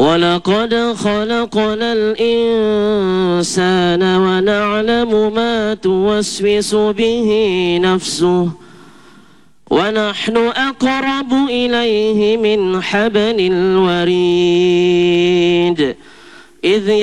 ولقد خلقنا الإنسان ونعلم ما توسوس به نفسه ونحن أقرب إليه من حبل الوريد إذ